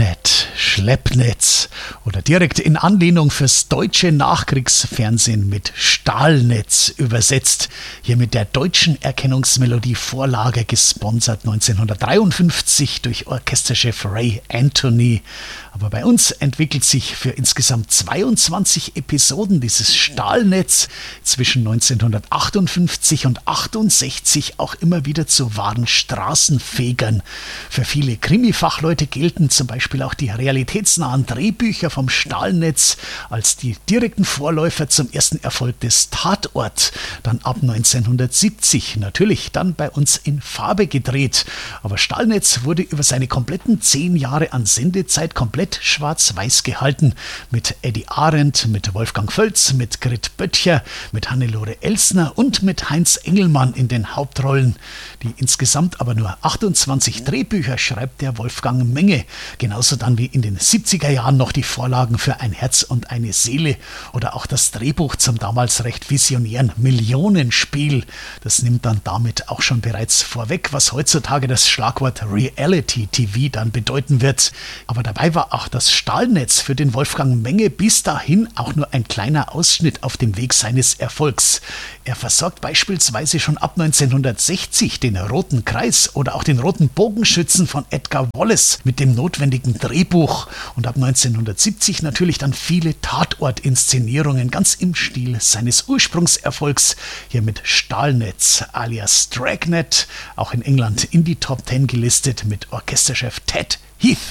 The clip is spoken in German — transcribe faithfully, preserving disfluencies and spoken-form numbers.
Stahlnet, Schleppnetz oder direkt in Anlehnung fürs deutsche Nachkriegsfernsehen mit Stahlnetz übersetzt. Hier mit der deutschen Erkennungsmelodie Vorlage gesponsert neunzehnhundertdreiundfünfzig durch Orchesterchef Ray Anthony. Aber bei uns entwickelt sich für insgesamt zweiundzwanzig Episoden dieses Stahlnetz zwischen neunzehnhundertachtundfünfzig und achtundsechzig auch immer wieder zu wahren Straßenfegern. Für viele Krimi-Fachleute gelten zum Beispiel auch die realitätsnahen Drehbücher vom Stahlnetz als die direkten Vorläufer zum ersten Erfolg des Tatort. Dann ab neunzehnhundertsiebzig, natürlich dann bei uns in Farbe gedreht. Aber Stahlnetz wurde über seine kompletten zehn Jahre an Sendezeit komplett schwarz-weiß gehalten. Mit Eddie Arendt, mit Wolfgang Völz, mit Grit Böttcher, mit Hannelore Elsner und mit Heinz Engelmann in den Hauptrollen. Die insgesamt aber nur achtundzwanzig Drehbücher schreibt der Wolfgang Menge. Genauso dann wie in den siebziger Jahren noch die Vorlagen für Ein Herz und eine Seele oder auch das Drehbuch zum damals recht visionären Millionenspiel. Das nimmt dann damit auch schon bereits vorweg, was heutzutage das Schlagwort Reality-T V dann bedeuten wird. Aber dabei war auch das Stahlnetz für den Wolfgang Menge bis dahin auch nur ein kleiner Ausschnitt auf dem Weg seines Erfolgs. Er versorgt beispielsweise schon ab neunzehnhundertsechzig den Roten Kreis oder auch den Roten Bogenschützen von Edgar Wallace mit dem notwendigen Drehbuch und ab neunzehnhundertsiebzig natürlich dann viele Tatort-Inszenierungen ganz im Stil seines Ursprungserfolgs, hier mit Stahlnetz alias Dragnet, auch in England in die Top Ten gelistet mit Orchesterchef Ted Heath.